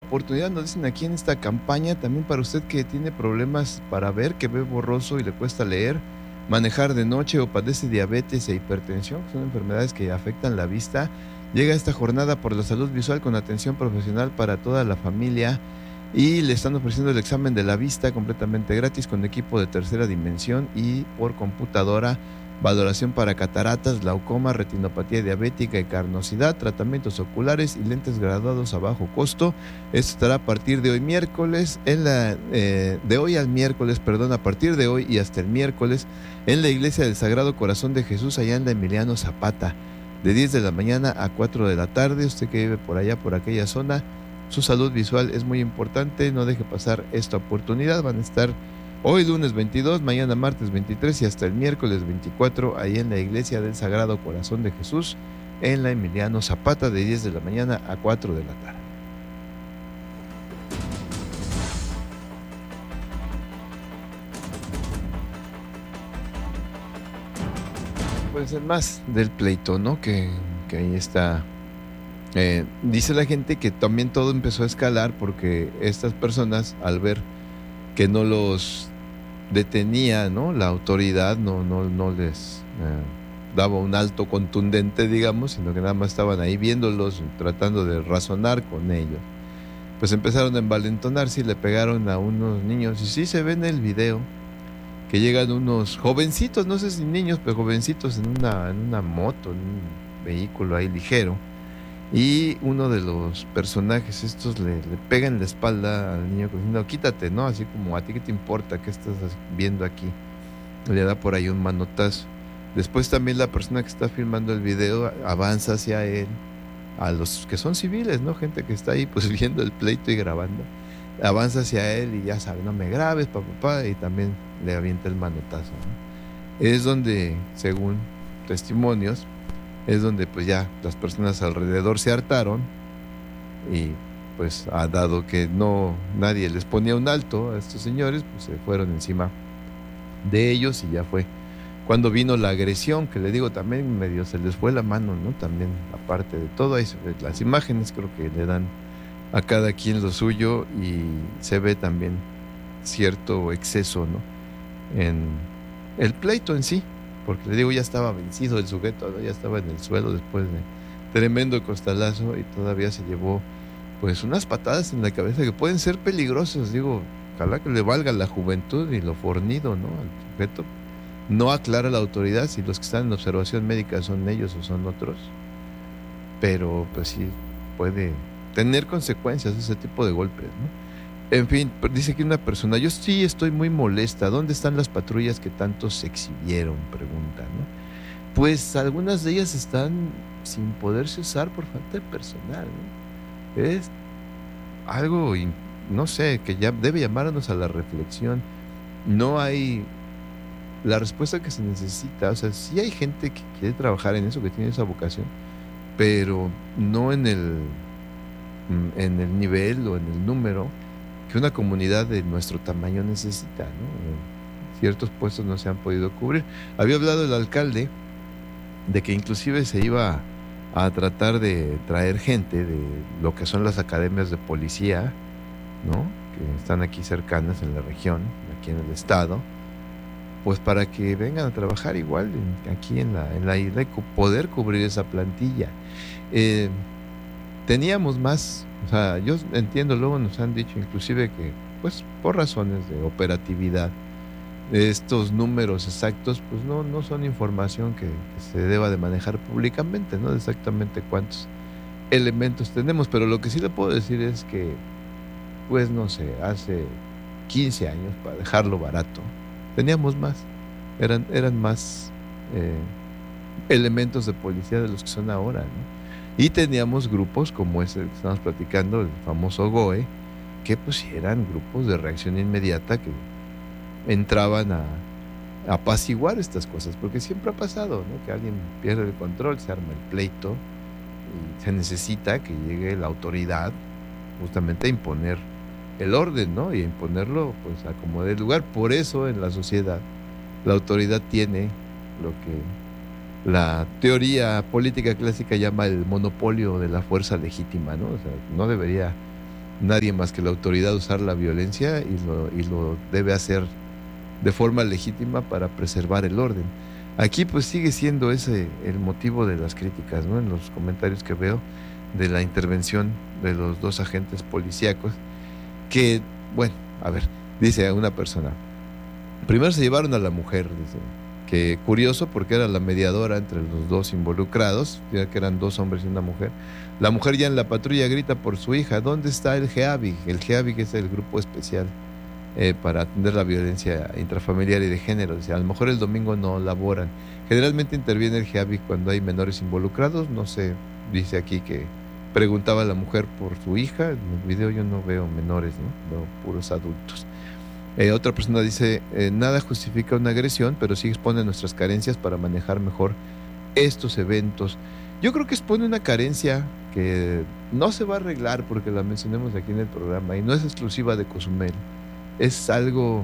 oportunidad, nos dicen aquí en esta campaña, también para usted que tiene problemas para ver, que ve borroso y le cuesta leer, manejar de noche o padece diabetes e hipertensión, que son enfermedades que afectan la vista. Llega esta jornada por la salud visual con atención profesional para toda la familia y le están ofreciendo el examen de la vista completamente gratis con equipo de tercera dimensión y por computadora. Valoración para cataratas, glaucoma, retinopatía diabética y carnosidad, tratamientos oculares y lentes graduados a bajo costo. Esto estará a partir de hoy miércoles, de hoy al miércoles, perdón, a partir de hoy y hasta el miércoles, en la Iglesia del Sagrado Corazón de Jesús, allá en la Emiliano Zapata, de 10 de la mañana a 4 de la tarde. Usted que vive por allá, por aquella zona, su salud visual es muy importante, no deje pasar esta oportunidad. Van a estar hoy lunes 22, mañana martes 23 y hasta el miércoles 24 ahí en la Iglesia del Sagrado Corazón de Jesús en la Emiliano Zapata de 10 de la mañana a 4 de la tarde. Pues el más del pleito, ¿no? Que ahí está. Dice la gente que también todo empezó a escalar porque estas personas, al ver que no los detenía, ¿no?, la autoridad, no les daba un alto contundente, digamos, sino que nada más estaban ahí viéndolos, tratando de razonar con ellos, pues empezaron a envalentonarse y le pegaron a unos niños. Y sí se ve en el video que llegan unos jovencitos, no sé si niños, pero jovencitos en una moto, en un vehículo ahí ligero. Y uno de los personajes estos le pega en la espalda al niño diciendo, quítate, ¿no? Así como, ¿a ti qué te importa? ¿Qué estás viendo aquí? Le da por ahí un manotazo. Después también la persona que está filmando el video avanza hacia él, a los que son civiles, ¿no? Gente que está ahí pues viendo el pleito y grabando. Avanza hacia él y ya sabe, no me grabes, papá, y también le avienta el manotazo, ¿no? Es donde, según testimonios, es donde pues ya las personas alrededor se hartaron y pues dado que nadie les ponía un alto a estos señores, pues se fueron encima de ellos y ya fue cuando vino la agresión, que le digo también medio se les fue la mano, ¿no? También aparte de todo, ahí se ve las imágenes, creo que le dan a cada quien lo suyo y se ve también cierto exceso, ¿no?, en el pleito en sí. Porque le digo, ya estaba vencido el sujeto, ¿no? Ya estaba en el suelo después de tremendo costalazo y todavía se llevó pues unas patadas en la cabeza que pueden ser peligrosas. Digo, ojalá que le valga la juventud y lo fornido, ¿no?, al sujeto. No aclara la autoridad si los que están en observación médica son ellos o son otros, pero pues sí puede tener consecuencias ese tipo de golpes, ¿no? En fin, dice que una persona, yo sí estoy muy molesta, ¿dónde están las patrullas que tanto se exhibieron?, pregunta, ¿no? Pues algunas de ellas están sin poderse usar por falta de personal, ¿no? Es algo, no sé, que ya debe llamarnos a la reflexión. No hay la respuesta que se necesita. O sea, sí hay gente que quiere trabajar en eso, que tiene esa vocación, pero no en el nivel o en el número que una comunidad de nuestro tamaño necesita, ¿no? Ciertos puestos no se han podido cubrir. Había hablado el alcalde de que inclusive se iba a tratar de traer gente de lo que son las academias de policía, ¿no?, que están aquí cercanas en la región, aquí en el estado, pues para que vengan a trabajar igual aquí en la isla y poder cubrir esa plantilla. Teníamos más, o sea, yo entiendo, luego nos han dicho inclusive que, pues, por razones de operatividad, estos números exactos, pues no son información que se deba de manejar públicamente, ¿no?, de exactamente cuántos elementos tenemos, pero lo que sí le puedo decir es que, pues, no sé, hace 15 años, para dejarlo barato, teníamos más, eran más elementos de policía de los que son ahora, ¿no? Y teníamos grupos como ese que estamos platicando, el famoso GOE, que pues eran grupos de reacción inmediata que entraban a apaciguar estas cosas, porque siempre ha pasado, ¿no?, que alguien pierde el control, se arma el pleito y se necesita que llegue la autoridad justamente a imponer el orden, ¿no?, y a imponerlo pues a como dé lugar. Por eso en la sociedad la autoridad tiene lo que la teoría política clásica llama el monopolio de la fuerza legítima, ¿no? O sea, no debería nadie más que la autoridad usar la violencia y lo debe hacer de forma legítima para preservar el orden. Aquí pues sigue siendo ese el motivo de las críticas, ¿no? En los comentarios que veo de la intervención de los dos agentes policíacos, que, bueno, a ver, dice una persona, primero se llevaron a la mujer, dice, que curioso porque era la mediadora entre los dos involucrados, ya que eran dos hombres y una mujer. La mujer ya en la patrulla grita por su hija, ¿dónde está el GEAVIG? El GEAVIG es el grupo especial para atender la violencia intrafamiliar y de género. Dice, a lo mejor el domingo no laboran. Generalmente interviene el GEAVIG cuando hay menores involucrados, no sé, dice aquí que preguntaba a la mujer por su hija, en el video yo no veo menores, ¿no? Veo puros adultos. Otra persona dice, nada justifica una agresión, pero sí expone nuestras carencias para manejar mejor estos eventos. Yo creo que expone una carencia que no se va a arreglar porque la mencionemos aquí en el programa y no es exclusiva de Cozumel. Es algo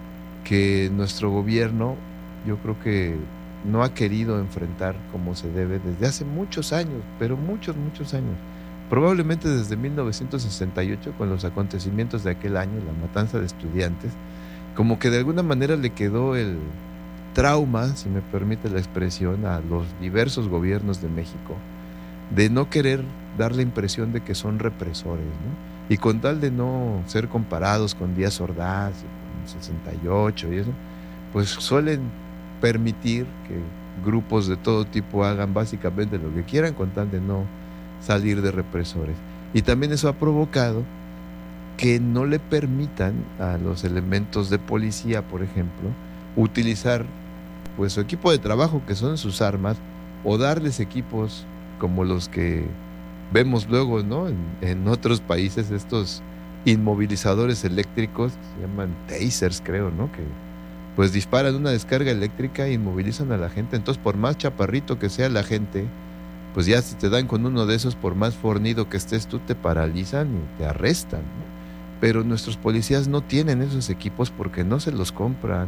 que nuestro gobierno, yo creo que no ha querido enfrentar como se debe desde hace muchos años, pero muchos, muchos años. Probablemente desde 1968, con los acontecimientos de aquel año, la matanza de estudiantes, como que de alguna manera le quedó el trauma, si me permite la expresión, a los diversos gobiernos de México, de no querer dar la impresión de que son represores, ¿no? Y con tal de no ser comparados con Díaz Ordaz, y con 68 y eso, pues suelen permitir que grupos de todo tipo hagan básicamente lo que quieran con tal de no salir de represores. Y también eso ha provocado que no le permitan a los elementos de policía, por ejemplo, utilizar pues su equipo de trabajo, que son sus armas, o darles equipos como los que vemos luego, ¿no? En otros países, estos inmovilizadores eléctricos, se llaman tasers, creo, ¿no? Que pues disparan una descarga eléctrica e inmovilizan a la gente. Entonces, por más chaparrito que sea la gente, pues ya si te dan con uno de esos, por más fornido que estés tú, te paralizan y te arrestan, ¿no? Pero nuestros policías no tienen esos equipos porque no se los compran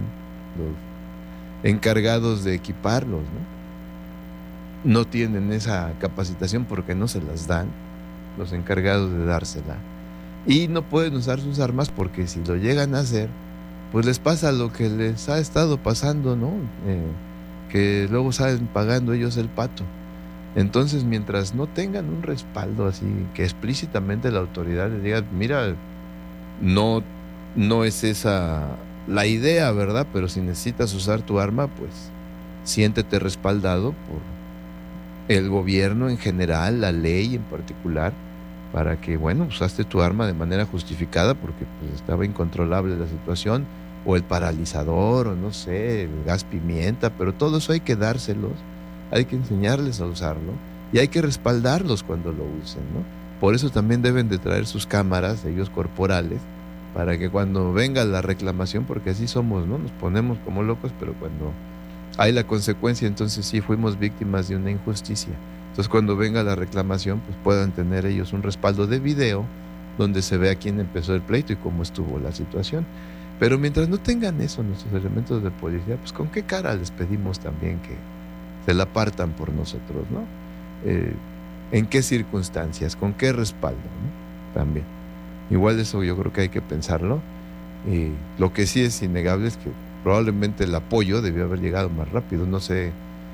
los encargados de equiparlos, ¿no? No tienen esa capacitación porque no se las dan los encargados de dársela. Y no pueden usar sus armas porque si lo llegan a hacer, pues les pasa lo que les ha estado pasando, ¿no? Que luego salen pagando ellos el pato. Entonces, mientras no tengan un respaldo así, que explícitamente la autoridad les diga, mira, no es esa la idea, ¿verdad? Pero si necesitas usar tu arma, pues siéntete respaldado por el gobierno en general, la ley en particular, para que, bueno, usaste tu arma de manera justificada porque pues, estaba incontrolable la situación, o el paralizador, o no sé, el gas pimienta, pero todo eso hay que dárselos, hay que enseñarles a usarlo y hay que respaldarlos cuando lo usen, ¿no? Por eso también deben de traer sus cámaras, ellos corporales, para que cuando venga la reclamación, porque así somos, ¿no? Nos ponemos como locos, pero cuando hay la consecuencia, entonces sí fuimos víctimas de una injusticia. Entonces cuando venga la reclamación, pues puedan tener ellos un respaldo de video donde se vea quién empezó el pleito y cómo estuvo la situación. Pero mientras no tengan eso nuestros elementos de policía, pues con qué cara les pedimos también que se la partan por nosotros, ¿no? ¿En qué circunstancias? ¿Con qué respaldo? ¿No? También. Igual eso yo creo que hay que pensarlo. Lo que sí es innegable es que probablemente el apoyo debió haber llegado más rápido. No sé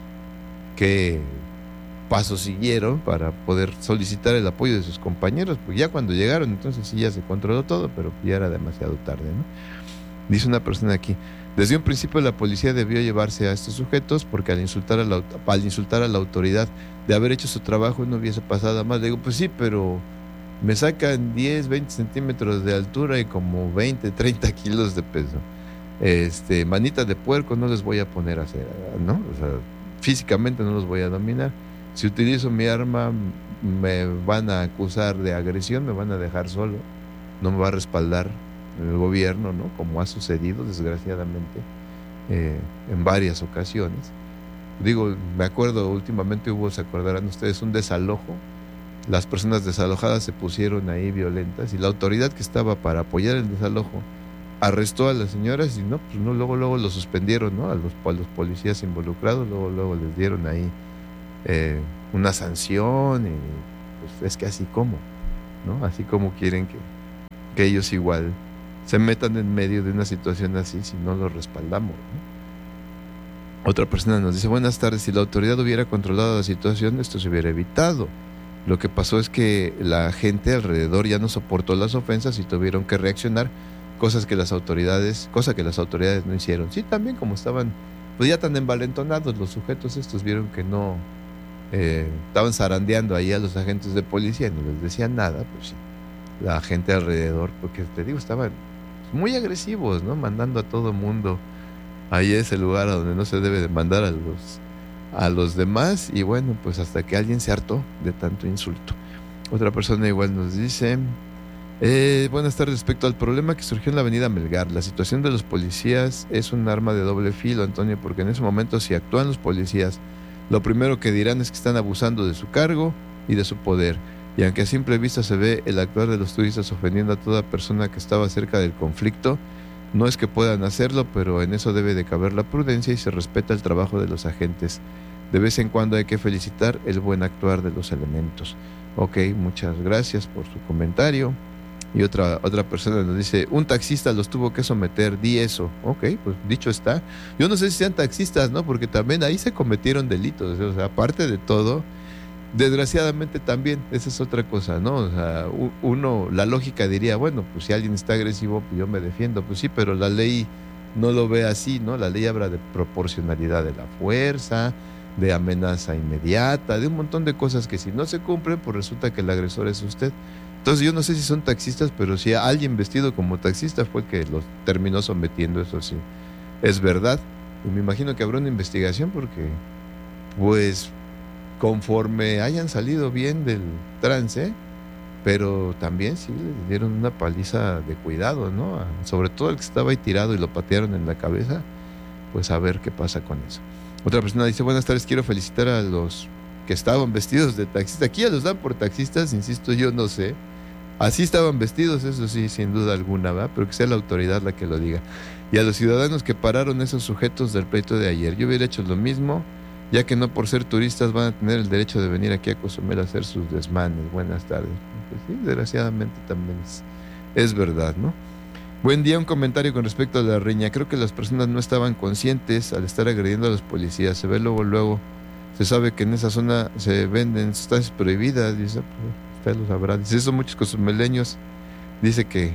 qué pasos siguieron para poder solicitar el apoyo de sus compañeros, pues ya cuando llegaron, entonces sí ya se controló todo, pero ya era demasiado tarde, ¿no? Dice una persona aquí, desde un principio la policía debió llevarse a estos sujetos porque al insultar a la autoridad de haber hecho su trabajo no hubiese pasado más. Le digo, pues sí, pero me sacan 10, 20 centímetros de altura y como 20, 30 kilos de peso. Manita de puerco no les voy a poner a hacer, ¿no? O sea, físicamente no los voy a dominar. Si utilizo mi arma, me van a acusar de agresión, me van a dejar solo, no me va a respaldar el gobierno, ¿no? Como ha sucedido, desgraciadamente, en varias ocasiones. Digo, me acuerdo, últimamente hubo, se acordarán ustedes, un desalojo. Las personas desalojadas se pusieron ahí violentas y la autoridad que estaba para apoyar el desalojo arrestó a las señoras y no, pues no, luego lo suspendieron, ¿no? A los policías involucrados, luego les dieron ahí una sanción y pues es que así como, ¿no? Así como quieren que ellos igual se metan en medio de una situación así si no los respaldamos, ¿no? Otra persona nos dice, buenas tardes, si la autoridad hubiera controlado la situación, esto se hubiera evitado. Lo que pasó es que la gente alrededor ya no soportó las ofensas y tuvieron que reaccionar, cosa que las autoridades no hicieron. Sí, también como estaban pues ya tan envalentonados los sujetos estos, vieron que no estaban zarandeando ahí a los agentes de policía y no les decían nada, pues sí, la gente alrededor, porque te digo, estaban muy agresivos, ¿no? Mandando a todo mundo. Ahí es el lugar a donde no se debe de mandar a los demás, y bueno, pues hasta que alguien se hartó de tanto insulto. Otra persona igual nos dice, buenas tardes, respecto al problema que surgió en la avenida Melgar, la situación de los policías es un arma de doble filo, Antonio, porque en ese momento si actúan los policías, lo primero que dirán es que están abusando de su cargo y de su poder, y aunque a simple vista se ve el actuar de los turistas ofendiendo a toda persona que estaba cerca del conflicto, no es que puedan hacerlo, pero en eso debe de caber la prudencia y se respeta el trabajo de los agentes. De vez en cuando hay que felicitar el buen actuar de los elementos. Ok, muchas gracias por su comentario. Y otra persona nos dice, un taxista los tuvo que someter, di eso. Ok, pues dicho está. Yo no sé si sean taxistas, ¿no? Porque también ahí se cometieron delitos. O sea, aparte de todo, desgraciadamente también, esa es otra cosa, ¿no? O sea, la lógica diría, bueno, pues si alguien está agresivo, pues yo me defiendo, pues sí, pero la ley no lo ve así, ¿no? La ley habla de proporcionalidad de la fuerza, de amenaza inmediata, de un montón de cosas que si no se cumplen, pues resulta que el agresor es usted. Entonces yo no sé si son taxistas, pero si alguien vestido como taxista fue que los terminó sometiendo, eso sí, es verdad. Y me imagino que habrá una investigación porque, pues, conforme hayan salido bien del trance, pero también sí le dieron una paliza de cuidado, ¿no? Sobre todo el que estaba ahí tirado y lo patearon en la cabeza, pues a ver qué pasa con eso. Otra persona dice, buenas tardes, quiero felicitar a los que estaban vestidos de taxista. Aquí ya los dan por taxistas, insisto, yo no sé. Así estaban vestidos, eso sí, sin duda alguna, ¿verdad? Pero que sea la autoridad la que lo diga. Y a los ciudadanos que pararon esos sujetos del pleito de ayer, yo hubiera hecho lo mismo, ya que no por ser turistas van a tener el derecho de venir aquí a Cozumel a hacer sus desmanes. Buenas tardes. Pues sí, desgraciadamente también es verdad, ¿no? Buen día, un comentario con respecto a la riña. Creo que las personas no estaban conscientes al estar agrediendo a los policías. Se ve luego, se sabe que en esa zona se venden sustancias prohibidas, dice, pues, usted lo sabrá. Dice, eso muchos cozumeleños, dice que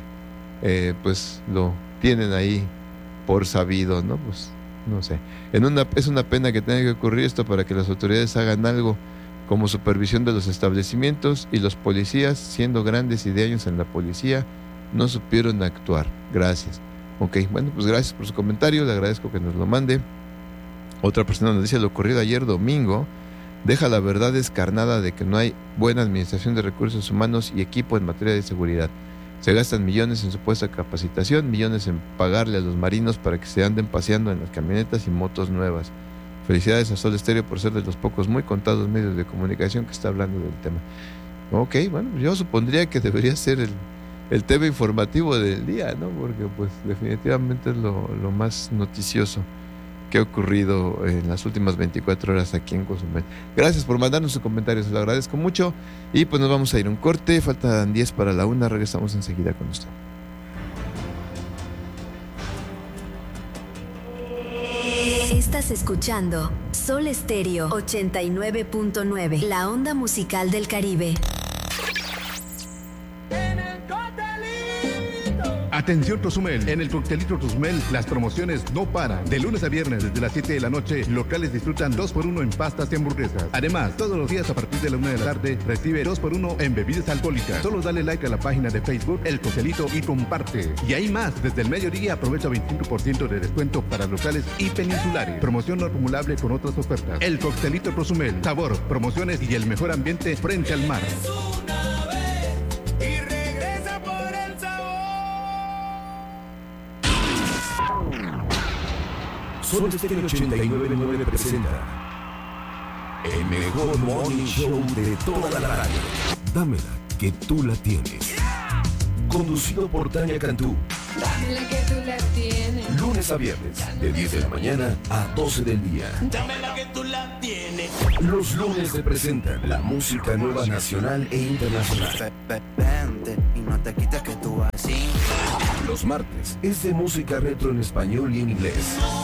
pues lo tienen ahí por sabido, ¿no? Pues no sé. Es una pena que tenga que ocurrir esto para que las autoridades hagan algo como supervisión de los establecimientos, y los policías, siendo grandes y de años en la policía, no supieron actuar. Gracias. Ok, bueno, pues gracias por su comentario, le agradezco que nos lo mande. Otra persona nos dice, lo ocurrido ayer domingo deja la verdad descarnada de que no hay buena administración de recursos humanos y equipo en materia de seguridad. Se gastan millones en supuesta capacitación, millones en pagarle a los marinos para que se anden paseando en las camionetas y motos nuevas. Felicidades a Sol Estéreo por ser de los pocos muy contados medios de comunicación que está hablando del tema. Ok, bueno, yo supondría que debería ser el tema informativo del día, ¿no? Porque pues definitivamente es lo más noticioso que ha ocurrido en las últimas 24 horas aquí en Cozumel. Gracias por mandarnos sus comentarios, se lo agradezco mucho. Y pues nos vamos a ir a un corte, faltan 10 para la 1, regresamos enseguida con usted. Estás escuchando Sol Estéreo 89.9, la onda musical del Caribe. Atención Cozumel, en el Coctelito Cozumel las promociones no paran. De lunes a viernes desde las 7 de la noche, locales disfrutan 2x1 en pastas y hamburguesas. Además, todos los días a partir de la 1 de la tarde recibe 2x1 en bebidas alcohólicas. Solo dale like a la página de Facebook El Coctelito y comparte. Y hay más, desde el mediodía aprovecha 25% de descuento para locales y peninsulares. Promoción no acumulable con otras ofertas. El Coctelito Cozumel, sabor, promociones y el mejor ambiente frente al mar. Sol Estéreo 89.9 presenta el mejor morning show de toda la radio. Dámela, que tú la tienes. Conducido por Tania Cantú. Dámela que tú la tienes. Lunes a viernes, de 10 de la mañana a 12 del día. Dámela que tú la tienes. Los lunes se presentan la música nueva nacional e internacional. Vente y no te quites que tú así Los martes es de música retro en español y en inglés.